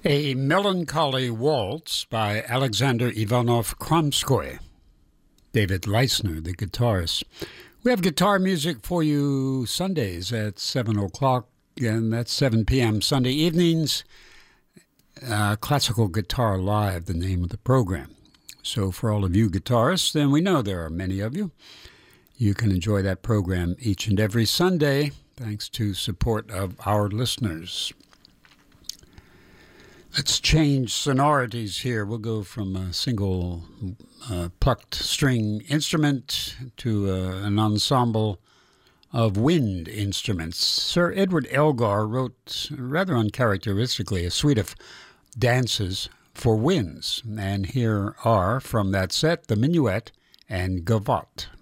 A Melancholy Waltz by Alexander Ivanov-Kramskoy. David Leisner, the guitarist. We have guitar music for you Sundays at 7 o'clock, and that's 7 p.m. Sunday evenings. Classical Guitar Live, the name of the program. So for all of you guitarists, and we know there are many of you, you can enjoy that program each and every Sunday, thanks to support of our listeners. Let's change sonorities here. We'll go from a single plucked string instrument to an ensemble of wind instruments. Sir Edward Elgar wrote, rather uncharacteristically, a suite of dances for winds. And here are, from that set, the Minuet and Gavotte.